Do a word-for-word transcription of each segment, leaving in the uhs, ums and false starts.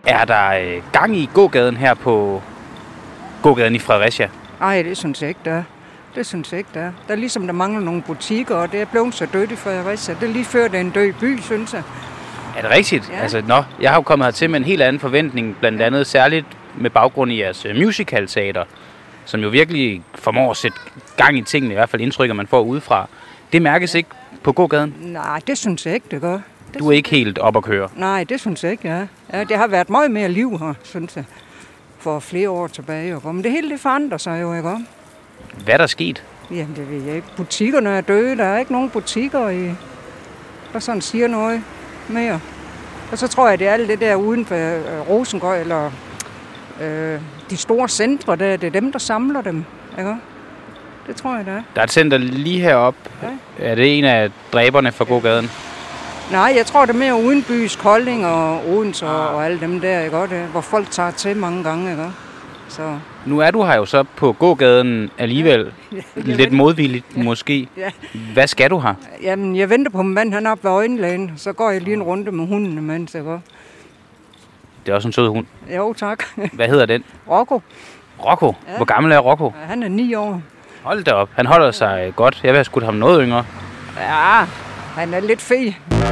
Er der øh, gang i gågaden her på gågaden i Fredericia? Nej, det synes jeg ikke, der er. Det synes jeg ikke, der er. Der er ligesom, der mangler nogle butikker, og det er blevet så dødt i Fredericia. Det er lige før, det er en død by, synes jeg. Er det rigtigt? Ja. Altså, nå, jeg har jo kommet hertil med en helt anden forventning, blandt andet særligt med baggrund i jeres musicalteater, som jo virkelig formår at sætte gang i tingene, i hvert fald indtrykker man får udefra. Det mærkes ikke på gågaden? Nej, det synes jeg ikke, det gør. Det Du er ikke helt op at køre? Nej, det synes jeg ikke, ja. ja. Det har været meget mere liv her, synes jeg, for flere år tilbage. Ikke? Men det hele det forandrer sig jo, ikke? Hvad er der sket? Jamen, det ved jeg ikke. Butikkerne er døde. Der er ikke nogen butikker, i, der sådan siger noget mere. Og så tror jeg, det er alt det der uden for øh, Rosengård, eller øh, de store centre, der, det er dem, der samler dem, ikke? Det tror jeg, det er. Der er et center lige heroppe. Ja. Er det en af dræberne for gågaden? Nej, jeg tror, det er mere udenbys, Kolding og Odense og, og alle dem der, ikke? Det, hvor folk tager til mange gange, ikke? Så. Nu er du her jo så på gågaden alligevel. Ja, Lidt modvilligt ja. måske. Ja. Hvad skal du her? Jamen, jeg venter på min mand, han er oppe ved øjenlægen. Så går jeg lige en runde med hunden, mens jeg går. Det er også en sød hund. Jo, tak. Hvad hedder den? Rocco. Rocco? Ja. Hvor gammel er Rocco? Ja, han er ni år. Hold da op. Han holder sig godt. Jeg vil have skudt ham noget yngre. Ja, han er lidt fed.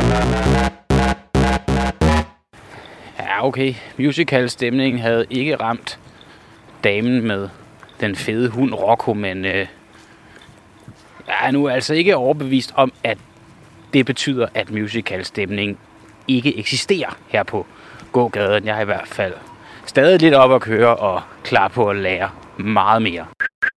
Ja, okay. Musical-stemningen havde ikke ramt damen med den fede hund Rocco, men øh, jeg er nu altså ikke overbevist om, at det betyder, at musical-stemning ikke eksisterer her på gågaden. Jeg er i hvert fald stadig lidt op at køre og klar på at lære meget mere.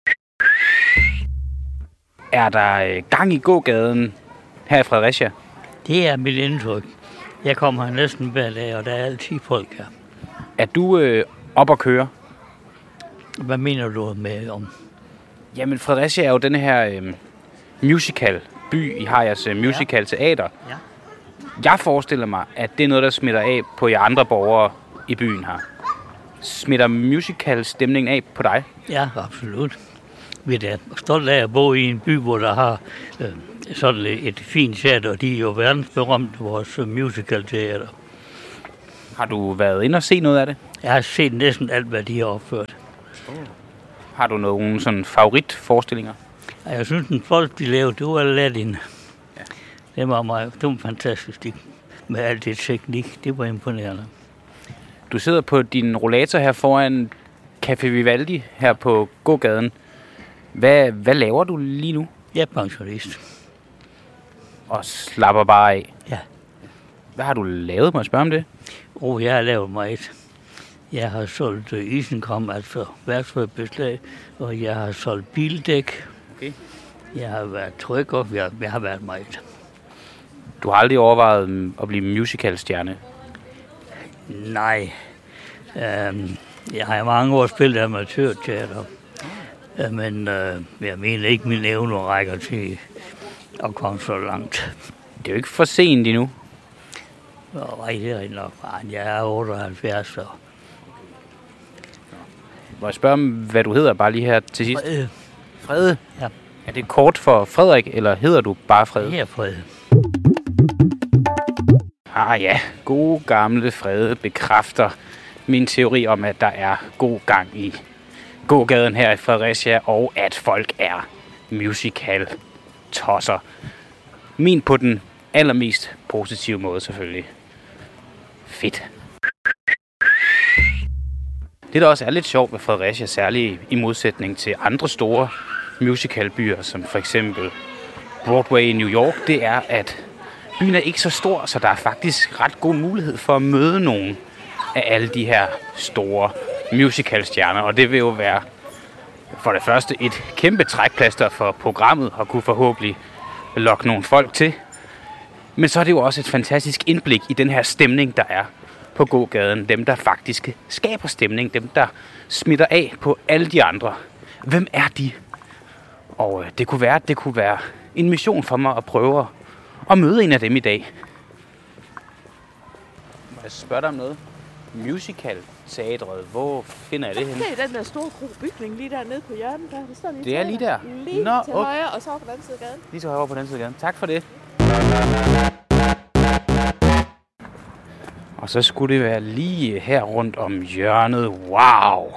Er der øh, gang i gågaden her i Fredericia? Det er mit indtryk. Jeg kommer her næsten hver dag, og der er altid folk her. Er du øh, op at køre? Hvad mener du med om? Jamen, Fredericia er jo den her øh, musical-by. I har jeres øh, musical-teater. Ja. Jeg forestiller mig, at det er noget, der smitter af på jer andre borgere i byen her. Smitter musical-stemningen af på dig? Ja, absolut. Vi er da stolt af at bo i en by, hvor der har øh, sådan et fint teater, og de er jo verdensberømt, vores musical-teater. Har du været inde og se noget af det? Jeg har set næsten alt, hvad de har opført. Har du nogle sådan favoritforestillinger? Og jeg synes, den folk, de lavede, det var Aladdin. Ja. Det var meget, det var fantastisk. Med alt det teknik, det var imponerende. Du sidder på din rollator her foran Café Vivaldi her på gågaden. Hvad, hvad laver du lige nu? Jeg er pensionist. Og slapper bare af? Ja. Hvad har du lavet? Må jeg spørge om det? Oh, jeg har lavet meget. Jeg har solgt uh, isenkram, altså værksfærdsbeslag, og jeg har solgt bildæk. Okay. Jeg har været trykker, jeg, jeg har været meget. Du har aldrig overvejet at blive musicalstjerne? Nej. Um, jeg har i mange år spillet amatørteater. Uh, men uh, jeg mener ikke, min evne rækker til at komme så langt. Det er jo ikke for sent endnu. Nej, det er nok. Jeg er otteoghalvfjerds år. Må jeg spørge om, hvad du hedder bare lige her til sidst? Frede. Frede? Ja. Er det kort for Frederik, eller hedder du bare Frede? Det er Frede. Ah ja, gode gamle Frede bekræfter min teori om, at der er god gang i gågaden her i Fredericia, og at folk er musical-tosser. Min på den allermest positive måde selvfølgelig. Fedt. Det, der også er lidt sjovt ved Fredericia, særligt i modsætning til andre store musicalbyer, som for eksempel Broadway i New York, det er, at byen er ikke så stor, så der er faktisk ret god mulighed for at møde nogle af alle de her store musicalstjerner. Og det vil jo være for det første et kæmpe trækplaster for programmet, og kunne forhåbentlig lokke nogle folk til. Men så er det jo også et fantastisk indblik i den her stemning, der er på gågaden. Dem, der faktisk skaber stemning. Dem, der smitter af på alle de andre. Hvem er de? Og det kunne være, det kunne være en mission for mig at prøve at møde en af dem i dag. Må jeg spørge dig om noget? Musical-teatret, hvor finder jeg det henne? Det er den der store gro bygning lige dernede på hjørnet. Der. Der står lige det er lige der? Lige Nå, til okay. højre, og så over på den anden side af gaden. Lige til højre på den anden side af gaden. Tak for det. Og så skulle det være lige her rundt om hjørnet. Wow!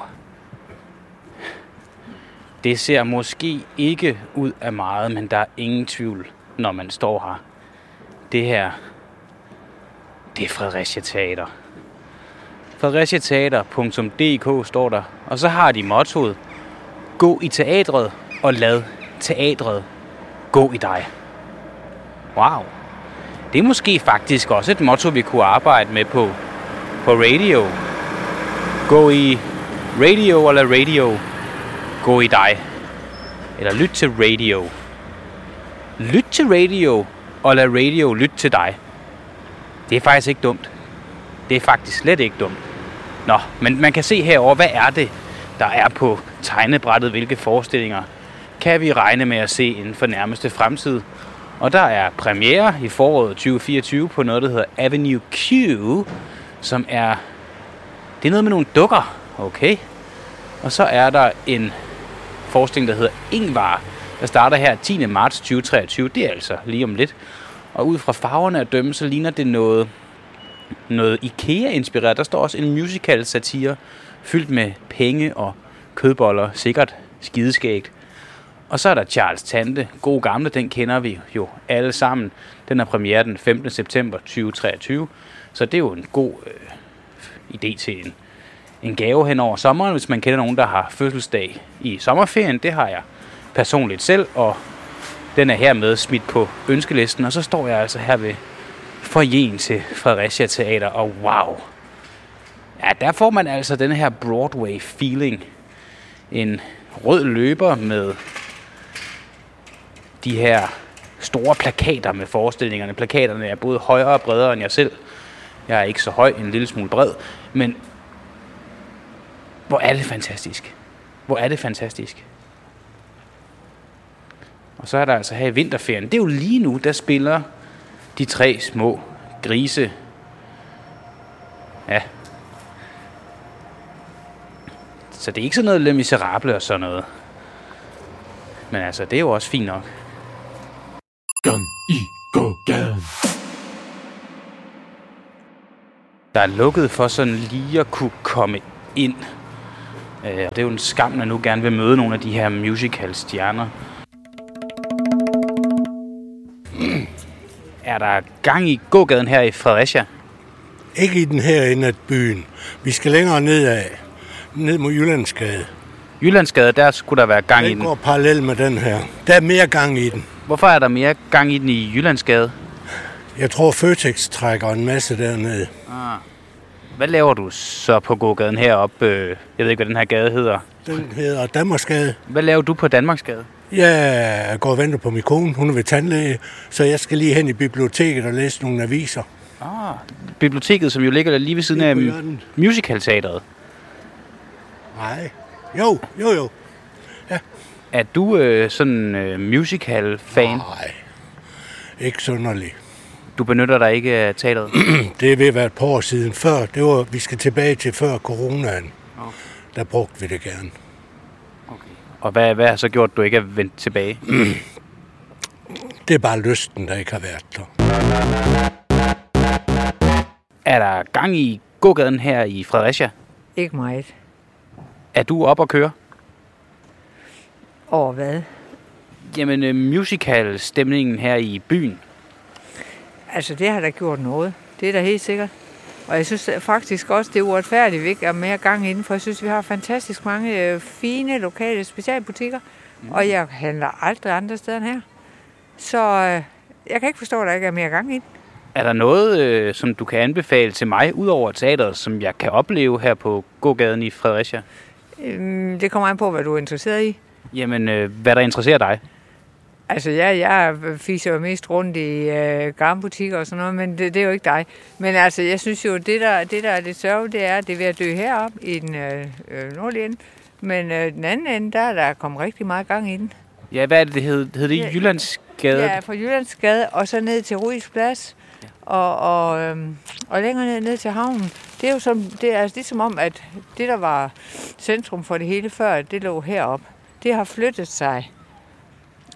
Det ser måske ikke ud af meget, men der er ingen tvivl, når man står her. Det her, det er Fredericia Teater. Fredericia Teater punktum d k står der, og så har de mottoet: gå i teatret og lad teatret gå i dig. Wow. Det er måske faktisk også et motto, vi kunne arbejde med på, på radio. Gå i radio eller radio gå i dig. Eller lyt til radio. Lyt til radio og lad radio lytte til dig. Det er faktisk ikke dumt. Det er faktisk slet ikke dumt. Nå, men man kan se herover, hvad er det, der er på tegnebrættet? Hvilke forestillinger kan vi regne med at se inden for nærmeste fremtid? Og der er premiere i foråret tyve fireogtyve på noget, der hedder Avenue Q, som er... Det er noget med nogle dukker, okay? Og så er der en forestilling, der hedder Ingvar, der starter her tiende marts tyve treogtyve. Det er altså lige om lidt. Og ud fra farverne at dømme, så ligner det noget, noget IKEA-inspireret. Der står også en musical-satire fyldt med penge og kødboller. Sikkert skideskægt. Og så er der Charles Tante. God gamle, den kender vi jo alle sammen. Den er premiere den femtende september tyve treogtyve. Så det er jo en god øh, idé til en, en gave hen over sommeren, hvis man kender nogen, der har fødselsdag i sommerferien. Det har jeg personligt selv, og den er hermed smidt på ønskelisten. Og så står jeg altså her ved foyeren til Fredericia Teater, og wow! Ja, der får man altså den her Broadway-feeling. En rød løber med de her store plakater med forestillingerne. Plakaterne er både højere og bredere end jeg selv. Jeg er ikke så høj, en lille smule bred, men hvor er det fantastisk. Hvor er det fantastisk. Og så er der altså her i vinterferien. Det er jo lige nu, der spiller de tre små grise. Ja. Så det er ikke sådan noget Le Miserable og sådan noget. Men altså, det er jo også fint nok. Gang i gågaden. Der er lukket for sådan lige at kunne komme ind. Det er jo en skam, når nu gerne vil møde nogle af de her musical-stjerner. Er der gang i gågaden her i Fredericia? Ikke i den her ende af byen. Vi skal længere nedad. Ned mod Jyllandsgade. Jyllandsgade, der skulle der være gang den i den. Den går parallel med den her. Der er mere gang i den. Hvorfor er der mere gang i den i Jyllandsgade? Jeg tror, Føtex trækker en masse dernede. Ah. Hvad laver du så på gågaden heroppe? Jeg ved ikke, hvad den her gade hedder. Den hedder Danmarksgade. Hvad laver du på Danmarksgade? Jeg går og venter på min kone. Hun er ved tandlæge, så jeg skal lige hen i biblioteket og læse nogle aviser. Ah, biblioteket, som jo ligger lige ved siden af musicalteateret. Nej. Jo, jo, jo. Ja. Er du øh, sådan øh, musical-fan? Nej, ikke synderligt. Du benytter dig ikke af teateret? Det er ved at være et par år siden. Før, det var, vi skal tilbage til før coronaen. Okay. Der brugte vi det gerne. Okay. Og hvad, hvad har så gjort, du ikke er vendt tilbage? Det er bare lysten, der ikke har været der. Er der gang i gågaden her i Fredericia? Ikke meget. Er du op at køre? Over hvad? Jamen, uh, musical-stemningen her i byen. Altså, det har da gjort noget. Det er da helt sikkert. Og jeg synes faktisk også, det er uretfærdigt, at vi ikke er mere gang inden, for jeg synes, vi har fantastisk mange øh, fine, lokale specialbutikker, mm. og jeg handler aldrig andre steder end her. Så øh, jeg kan ikke forstå, at der ikke er mere gang inden. Er der noget, øh, som du kan anbefale til mig, ud over teateret, som jeg kan opleve her på gågaden i Fredericia? Øhm, det kommer an på, hvad du er interesseret i. Jamen, øh, hvad der interesserer dig? Altså, ja, jeg fiser jo mest rundt i øh, gamle butikker og sådan noget, men det, det er jo ikke dig. Men altså, jeg synes jo, det der, det der er det sørgelige, det er, at det er ved at dø heroppe i den øh, nordlige ende. Men øh, den anden ende, der er der kommet rigtig meget gang i den. Ja, hvad er det, det hed? Hed det ja, Jyllandsgade? Ja, fra Jyllandsgade og så ned til Ruiz Plads. Ja. Og, og, øhm, og længere ned, ned til havnen. Det er jo som, det er altså ligesom om, at det, der var centrum for det hele før, det lå heroppe. Det har flyttet sig.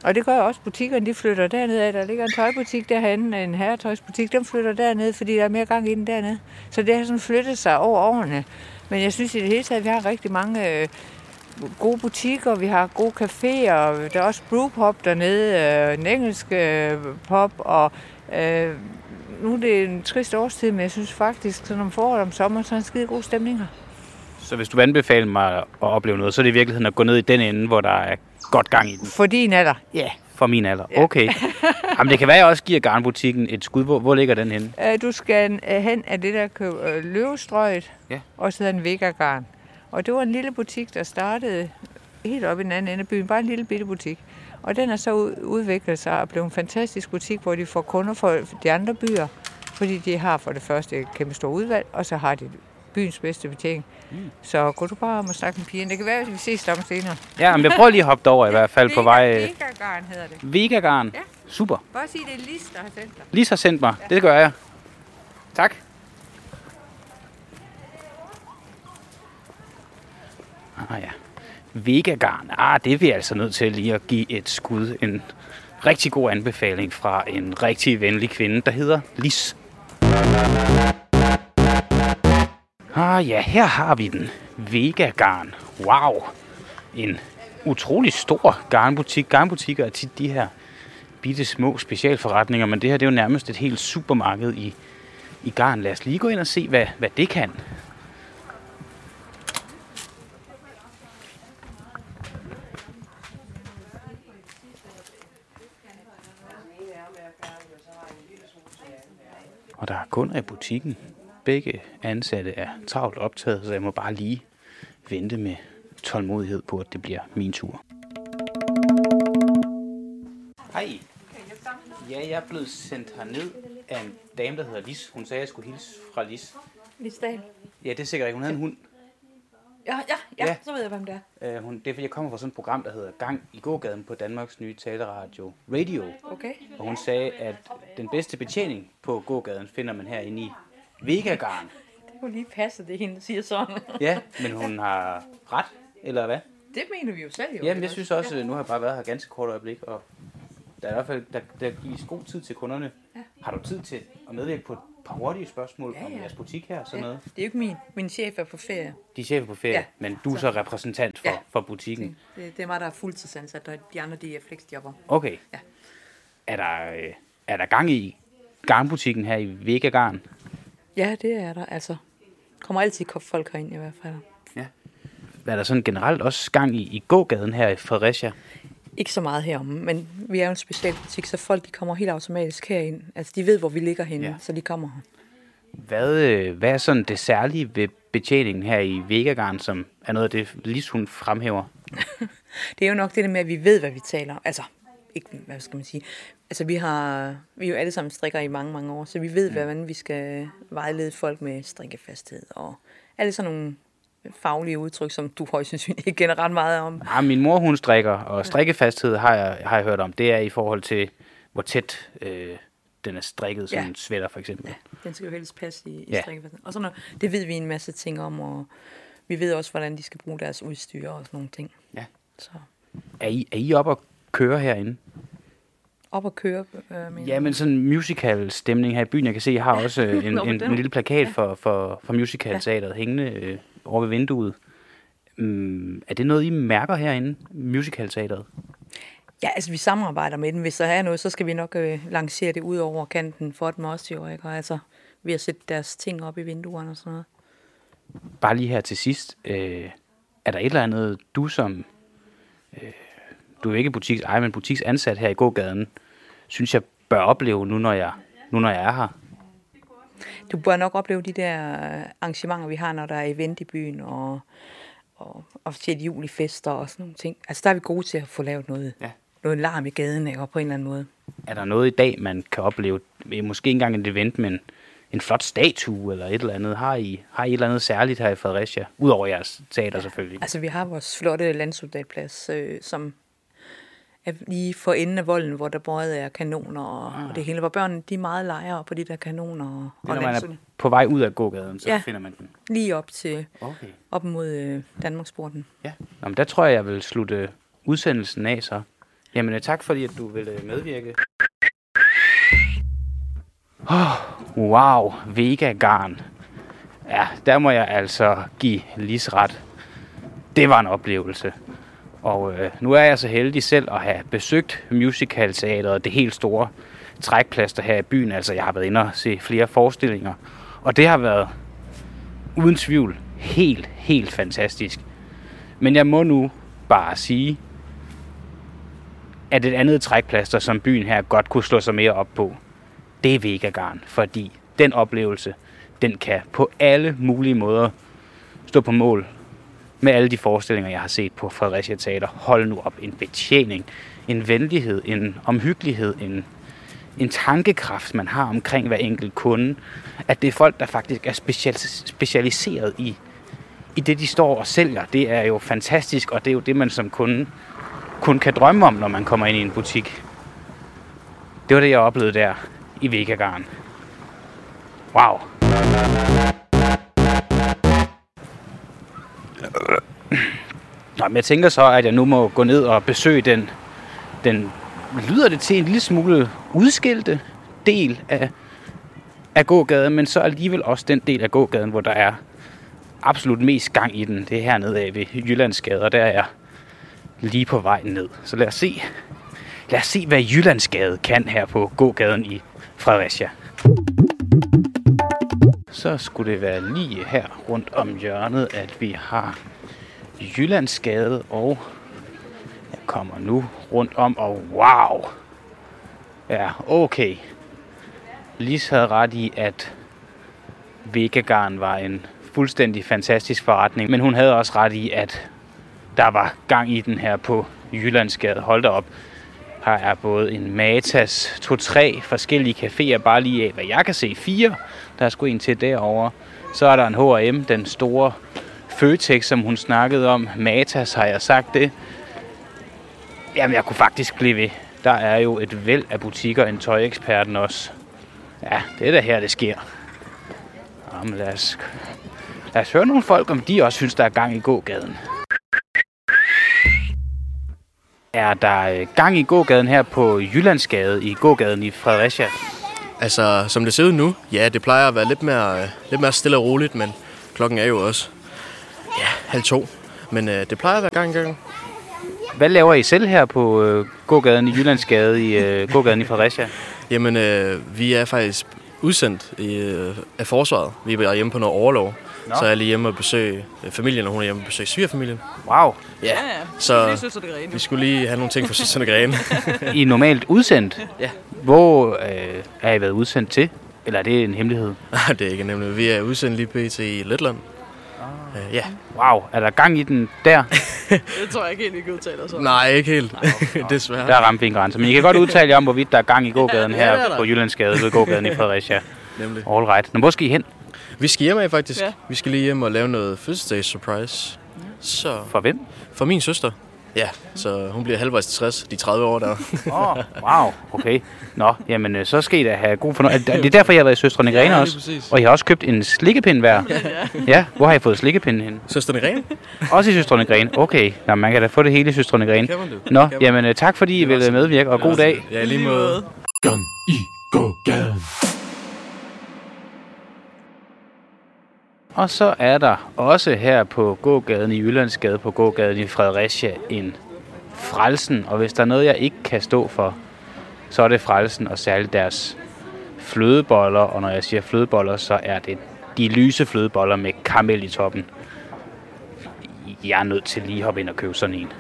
Og det gør også butikkerne, de flytter derned af. Der ligger en tøjbutik derhen, en herretøjsbutik, den flytter derned, fordi der er mere gang i den dernede. Så det har sådan flyttet sig over årene. Men jeg synes i det hele taget, at vi har rigtig mange øh, gode butikker, vi har gode caféer, der er også brewpop dernede, øh, en engelsk øh, pop, og øh, nu er det en trist årstid, men jeg synes faktisk, sådan om foråret og om sommeren, så er en skide gode stemninger. Så hvis du vil anbefale mig at opleve noget, så er det i virkeligheden at gå ned i den ende, hvor der er godt gang i den? For din alder? Ja. Yeah. For min alder? Okay. Jamen, det kan være, at jeg også giver garnbutikken et skud. Hvor, hvor ligger den henne? Uh, du skal uh, hen af det der køb, uh, Løvestrøget, ja. Og så hedder den Vegagarn. Og det var en lille butik, der startede helt op i den anden ende af byen. Bare en lille bitte butik. Og den er så udviklet sig og blevet en fantastisk butik, hvor de får kunder fra de andre byer. Fordi de har for det første et kæmpe stort udvalg, og så har de byens bedste betjening. Mm. Så går du bare om og snakke med pigerne. Det kan være, at vi ses sammen senere. Ja, men jeg prøver lige at hoppe over i hvert fald Vega, på vej. Vegagarn hedder det. Vegagarn? Ja. Super. Bare sig, det er Lis, der har sendt dig. Lis har sendt mig. Ja. Det gør jeg. Tak. Ah ja. Vegagarn. Ah, det er vi altså nødt til lige at give et skud. En rigtig god anbefaling fra en rigtig venlig kvinde, der hedder Lis. Ah ja, her har vi den. Vegagarn. Wow. En utrolig stor garnbutik. Garnbutikker er tit de her bitte små specialforretninger, men det her det er jo nærmest et helt supermarked i, i garn. Lad os lige gå ind og se, hvad, hvad det kan. Og der er kunder i butikken. Begge ansatte er travlt optaget, så jeg må bare lige vente med tålmodighed på, at det bliver min tur. Hej. Ja, jeg er blevet sendt herned af en dame, der hedder Lis. Hun sagde, at jeg skulle hilse fra Lis. Lis Dahl? Ja, det er sikkert ikke. Hun havde en hund. Ja, ja, ja, ja. Så ved jeg, hvem det er. Uh, hun, det er, fordi jeg kommer fra sådan et program, der hedder Gang i gågaden på Danmarks nye taleradio Radio. Okay. Og hun sagde, at den bedste betjening på gågaden finder man herinde i Vegagarn. Det kunne lige passe, det hende siger sådan. Ja, men hun har ret, eller hvad? Det mener vi jo selv jo. Jamen, jeg synes også, nu har jeg bare været her ganske kort øjeblik, og der er i hvert fald, der, der gives god tid til kunderne. Ja. Har du tid til at medvirke på et par hurtige spørgsmål ja, ja. om jeres butik her og sådan ja. noget? Det er jo ikke min. Min chef er på ferie. De er chef på ferie, ja. men du er så repræsentant for, ja. for butikken? Det, det er mig, der er fuldtidsansat, og de andre, de er flexjobber. Okay. Ja. Er der, er der gang i garnbutikken her i Vegagarn? Ja, det er der. Altså, kommer altid folk herind i hvert fald. Ja. Er der sådan generelt også gang i, i gågaden her i Fredericia? Ikke så meget herom, men vi er jo en specialbutik, så folk de kommer helt automatisk herind. Altså, de ved, hvor vi ligger henne, ja. så de kommer her. Hvad, hvad er sådan det særlige ved betjeningen her i Vegagarn, som er noget af det, Lis hun fremhæver? Det er jo nok det der med, at vi ved, hvad vi taler. Altså, ikke, hvad skal man sige? Altså, vi har vi er jo alle sammen strikker i mange, mange år, så vi ved, mm. hvordan vi skal vejlede folk med strikkefasthed og alle sådan nogle faglige udtryk, som du højst sandsynligt ikke kender ret meget om. Ja, min mor, hun strikker, og strikkefasthed har jeg, har jeg hørt om. Det er i forhold til, hvor tæt øh, den er strikket, som ja. en sweater for eksempel. Ja, den skal jo helst passe i, i ja. strikkefasthed. Og sådan noget, det ved vi en masse ting om, og vi ved også, hvordan de skal bruge deres udstyr og sådan nogle ting. Ja. Så. Er I, er I oppe at køre herinde? Op at køre? Øh, ja, men sådan en musical stemning her i byen. Jeg kan se, jeg har også en, en, en, en lille plakat ja. for, for, for musical-teateret ja. hængende øh, over ved vinduet. Um, er det noget, I mærker herinde, musical-teateret? Ja, altså vi samarbejder med den. Hvis der er noget, så skal vi nok øh, lancere det ud over kanten for dem også, jo, ikke? Og altså ved at sætte deres ting op i vinduerne og sådan noget. Bare lige her til sidst. Øh, er der et eller andet, du som... Øh, du er ikke butiks ej, men butiksansat her i gågaden, synes jeg bør opleve nu, når jeg, nu, når jeg er her? Du bør nok opleve de der arrangementer, vi har, når der er event i byen, og, og officielt julefester og sådan nogle ting. Altså, der er vi gode til at få lavet noget, ja. noget larm i gaden, ikke? Og på en eller anden måde. Er der noget i dag, man kan opleve? Måske ikke engang et event, men en flot statue eller et eller andet. Har I, har I et eller andet særligt her i Fredericia? Udover jeres teater selvfølgelig. Altså, vi har vores flotte landsoldatplads, øh, som er lige for enden af volden, hvor der både er kanoner og, ah. og det hele. Hvor børnene, de er meget leger på de der kanoner. Og, det er, når man er på vej ud af gågaden, så ja, finder man den? Lige op til, okay. op mod øh, Danmarksporten. Ja, nå, men der tror jeg, jeg vil slutte udsendelsen af så. Jamen tak fordi, at du ville medvirke. Oh, wow, Vegagarn. Ja, der må jeg altså give Lis ret. Det var en oplevelse. Og øh, nu er jeg så heldig selv at have besøgt musicalteateret, det helt store trækplaster her i byen. Altså, jeg har været inde og se flere forestillinger. Og det har været uden tvivl helt, helt fantastisk. Men jeg må nu bare sige, at et andet trækplaster, som byen her godt kunne slå sig mere op på, det er Vegagarn. Fordi den oplevelse, den kan på alle mulige måder stå på mål med alle de forestillinger, jeg har set på Fredericia Teater. Hold nu op. En betjening, en venlighed, en omhyggelighed, en, en tankekraft, man har omkring hver enkelt kunde. At det er folk, der faktisk er special, specialiseret i, i det, de står og sælger. Det er jo fantastisk, og det er jo det, man som kunde kun kan drømme om, når man kommer ind i en butik. Det var det, jeg oplevede der i Vegagarn. Wow. Nå, men jeg tænker så, at jeg nu må gå ned og besøge den, den lyder det til en lille smule udskilte del af, af gågaden, men så alligevel også den del af gågaden, hvor der er absolut mest gang i den. Det er hernede af ved Jyllandsgade, og der er jeg lige på vej ned. Så lad os se, lad os se hvad Jyllandsgade kan her på gågaden i Fredericia. Så skulle det være lige her rundt om hjørnet, at vi har Jyllandsgade, og jeg kommer nu rundt om, og wow! Ja, okay. Lis havde ret i, at Vegagarn var en fuldstændig fantastisk forretning, men hun havde også ret i, at der var gang i den her på Jyllandsgade. Hold da op. Her er både en Matas, to-tre forskellige caféer, bare lige af, hvad jeg kan se, fire. Der er sgu en til derovre. Så er der en H og M, den store Føtex, som hun snakkede om. Matas, har jeg sagt det. Jamen, jeg kunne faktisk blive ved. Der er jo et væld af butikker, en Tøjeksperten også. Ja, det er da her, det sker. Jamen, lad os, lad os høre nogle folk, om de også synes, der er gang i gågaden. Er der gang i gågaden her på Jyllandsgade, i gågaden i Fredericia? Altså, som det ser ud nu, ja, det plejer at være lidt mere, lidt mere stille og roligt, men klokken er jo også ja, halv to. Men øh, det plejer at være gang i gang. Hvad laver I selv her på øh, gågaden i Jyllandsgade, i øh, gågaden i Fredericia? Jamen, øh, vi er faktisk udsendt i, øh, af forsvaret. Vi er hjemme på noget overlov. Nå. Så er jeg lige hjemme og besøge familien, og hun er hjemme og besøge svigerfamilien. Wow. Ja, ja, ja. Så vi skulle lige have nogle ting for søsterne Grene. I er normalt udsendt? Ja. Hvor øh, er I været udsendt til? Eller er det en hemmelighed? Nej, det er ikke en hemmelighed. Vi er udsendt lige pt. I Letland. Ah. Uh, ja. Wow, er der gang i den der? Det tror jeg ikke helt, I kan udtale os om. Nej, ikke helt. Nej, okay. Desværre. Der ramte vi en grænse. Men I kan godt udtale jer om, hvorvidt der er gang i gågaden ja, her ja, på Jyllandsgade ved gågaden i Fredericia. Nemlig. All right. Nå, hvor skal I hen? Vi skal hjem af faktisk. Ja. Vi skal lige hjem og lave noget fødselsdags surprise. Så for hvem? For min søster. Ja, så hun bliver halvvejs til tres, de tredive år der. Åh, oh, wow, okay. Nå, jamen så skal I da have god fornøjelse. Det er derfor, jeg har været i Søstrene Grene ja, også. Præcis. Og I har også købt en slikkepind hver. Ja, ja. Ja, hvor har I fået slikkepinden hen? Søstrene Grene? Også i Søstrene Grene. Okay, nå, man kan da få det hele i Søstrene Grene. Nå, jamen tak fordi I ville medvirke, og god dag. Ja, lige måde. Gang i gågaden. Og så er der også her på gågaden i Jyllandsgade, på gågaden i Fredericia, en Frelsen. Og hvis der er noget, jeg ikke kan stå for, så er det Frelsen, og særligt deres flødeboller. Og når jeg siger flødeboller, så er det de lyse flødeboller med karamel i toppen. Jeg er nødt til lige at hoppe ind og købe sådan en.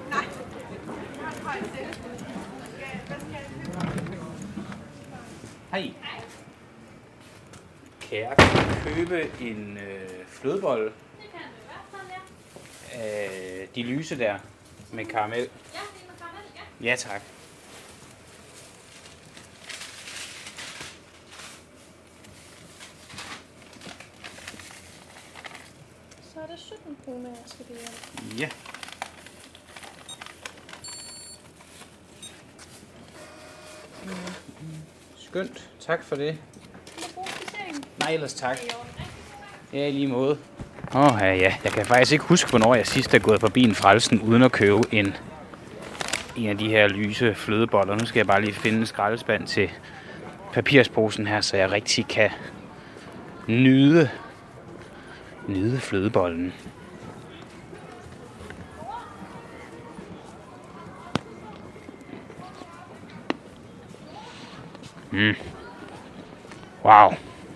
Hej. Kan jeg købe en øh, flødebolle? Det kan du i hvert fald, ja. Øh, de lyse der med karamel. Ja, det er med karamel, ja. Ja, tak. Så er det sytten kroner, jeg skal det hjem. Ja. Skønt. Tak for det. Nej, ellers tak. Ja, i lige måde. Åh, oh, ja, ja. Jeg kan faktisk ikke huske, hvornår jeg sidst er gået forbi en Frelsen, uden at købe en en af de her lyse flødeboller. Nu skal jeg bare lige finde en skraldespand til papirsposen her, så jeg rigtig kan nyde, nyde flødebollen. Mm. Wow.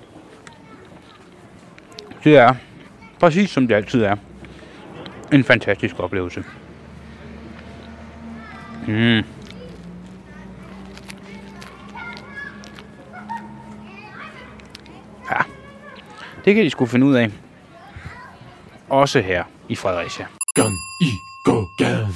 Det er præcis som det altid er. En fantastisk oplevelse. Mm. Ja, det kan de sgu finde ud af. Også her i Fredericia. Gang i gågaden.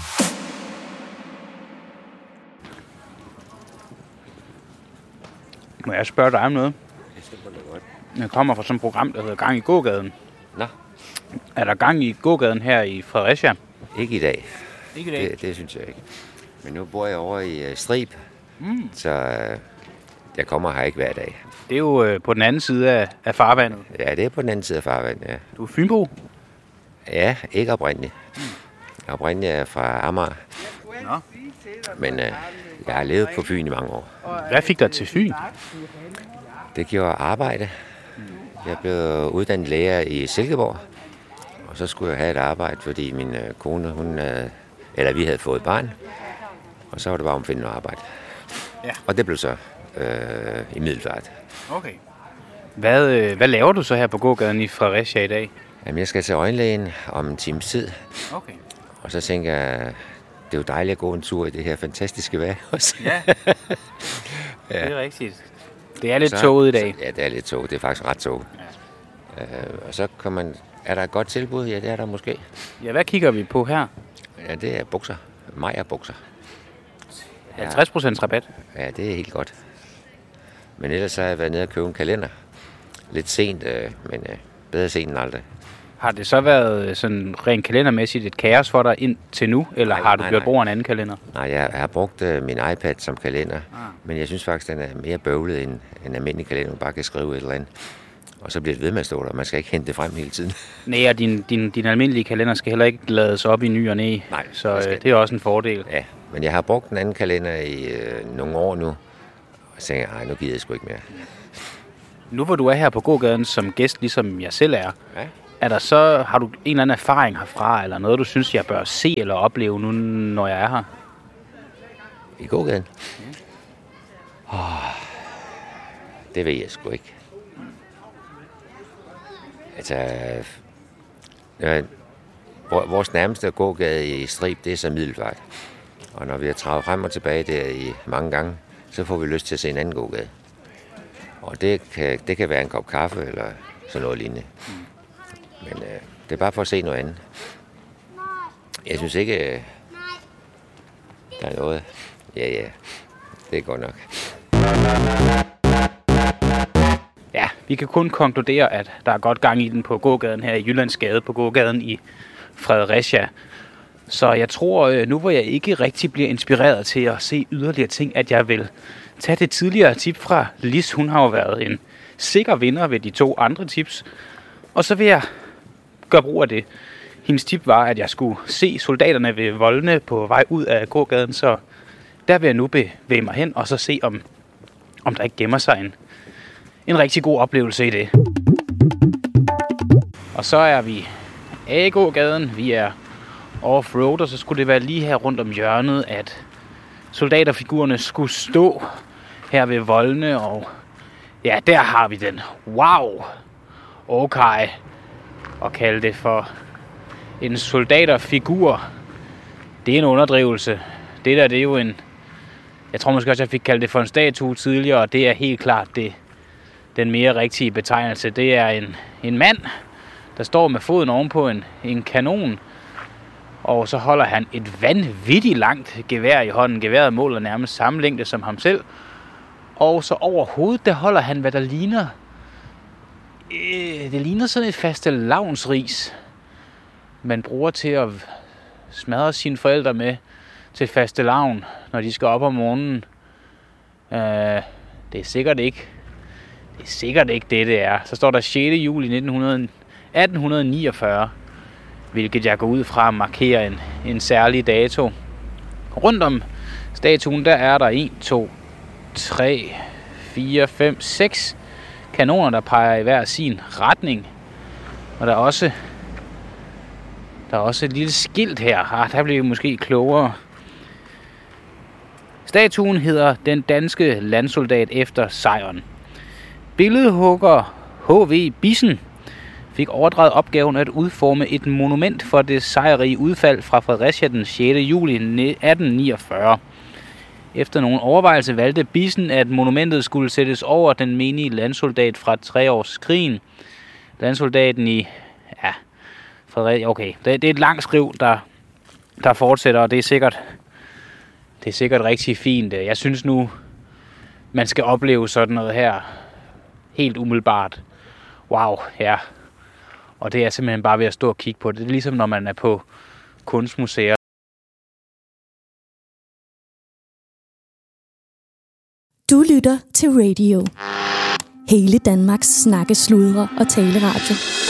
Må jeg spørge dig om noget? Det skal man da godt. Jeg kommer fra sådan et program, der hedder Gang i gågaden. Nå. Er der gang i gågaden her i Fredericia? Ikke i dag. Ikke i dag? Det, det synes jeg ikke. Men nu bor jeg over i uh, Strib, Mm. så uh, jeg kommer her ikke hver dag. Det er jo øh, på den anden side af, af farvandet. Ja, det er på den anden side af farvandet, ja. Du er fynbo? Ja, ikke oprindeligt. Mm. Oprindeligt er fra Amager. Nå. Men uh, jeg har levet på Fyn i mange år. Hvad fik dig til Fyn? Det gjorde arbejde. Jeg blev uddannet lærer i Silkeborg. Og så skulle jeg have et arbejde, fordi min uh, kone, hun, uh, eller vi havde fået barn. Og så var det bare om at finde noget arbejde. Ja. Og det blev så øh, i Middelfart. Okay. Hvad, øh, hvad laver du så her på gågaden i Fredericia i dag? Jamen, jeg skal til øjenlægen om en times tid. Okay. Og så tænker jeg, det er jo dejligt at gå en tur i det her fantastiske vejr også. Ja, ja. det er rigtigt. Det er lidt så, tåget i dag. Så, ja, det er lidt tåget. Det er faktisk ret tåget. Ja. Øh, og så kan man... Er der et godt tilbud? Ja, det er der måske. Ja, hvad kigger vi på her? Ja, det er bukser. Majer bukser. halvtreds procent rabat. Ja, det er helt godt. Men ellers så har jeg været nede og købe en kalender. Lidt sent, øh, men øh, bedre sent end aldrig. Har det så været sådan rent kalendermæssigt et kaos for dig indtil nu, eller Nej, har du nej, gjort nej. brug af en anden kalender? Nej, jeg har brugt øh, min iPad som kalender, ah. men jeg synes faktisk, den er mere bøvlet end en almindelig kalender, man bare kan skrive et eller andet. Og så bliver det ved med at stå der, man skal ikke hente det frem hele tiden. Nej, og din, din, din almindelige kalender skal heller ikke lades op i ny og næ. Nej, så det skal øh, det er også en fordel. Ja, men jeg har brugt en anden kalender i øh, nogle år nu, og så tænker jeg, nu gider jeg sgu ikke mere. Nu hvor du er her på gågaden som gæst, ligesom jeg selv er, ja. er der så, har du en eller anden erfaring herfra, eller noget, du synes, jeg bør se eller opleve nu, når jeg er her? I gågaden? Ja. Oh, det ved jeg sgu ikke. Altså, øh, vores nærmeste gågade i Strib, det er så Middelfart. Og når vi har travet frem og tilbage der i mange gange, så får vi lyst til at se en anden gågade. Og det kan, det kan være en kop kaffe eller sådan noget lignende. Men øh, det er bare for at se noget andet. Jeg synes ikke, øh, der er noget. Ja, ja, det er godt nok. Ja, vi kan kun konkludere, at der er godt gang i den på gågaden her i Jyllandsgade, på gågaden i Fredericia. Så jeg tror, nu hvor jeg ikke rigtig bliver inspireret til at se yderligere ting, at jeg vil tage det tidligere tip fra Lis. Hun har jo været en sikker vinder ved de to andre tips. Og så vil jeg gøre brug af det. Hendes tip var, at jeg skulle se soldaterne ved voldene på vej ud af gågaden, så der vil jeg nu bevæge mig hen og så se, om, om der ikke gemmer sig en, en rigtig god oplevelse i det. Og så er vi af i gågaden. Vi er off-road, og så skulle det være lige her rundt om hjørnet, at soldaterfigurerne skulle stå her ved voldene, og ja, der har vi den. Wow! Okay. Og kalde det for en soldaterfigur. Det er en underdrivelse. Det der, det er jo en... Jeg tror måske også, jeg fik kaldt det for en statue tidligere, og det er helt klart det, den mere rigtige betegnelse. Det er en, en mand, der står med foden ovenpå en, en kanon, og så holder han et vanvittigt langt gevær i hånden. Geværet måler nærmest samme længde som ham selv. Og så over hovedet, der holder han, hvad der ligner... Øh, det ligner sådan et fastelavnsris, man bruger til at smadre sine forældre med til fastelavn, når de skal op om morgenen. Øh, det er sikkert ikke. Det er sikkert ikke det, det er. Så står der sjette juli atten niogfyrre, hvilket jeg går ud fra at markere en, en særlig dato. Rundt om statuen, der er der en, to, tre, fire, fem, seks kanoner, der peger i hver sin retning. Og der er også, der er også et lille skilt her. Ah, der bliver vi måske klogere. Statuen hedder Den danske landsoldat efter sejren. Billedhugger H V Bissen fik overdraget opgaven at udforme et monument for det sejrige udfald fra Fredericia den sjette juli atten niogfyrre. Efter nogle overvejelser valgte Bissen, at monumentet skulle sættes over den menige landsoldat fra treårskrigen. Landsoldaten i... Ja, Fredericia... Okay, det, det er et langt skriv, der, der fortsætter, og det er sikkert... Det er sikkert rigtig fint. Jeg synes nu, man skal opleve sådan noget her helt umiddelbart. Wow, ja. Og det er simpelthen bare ved at stå og kigge på det. Det er ligesom, når man er på kunstmuseer. Du lytter til Radio. Hele Danmarks snakke, sludre og taleradio.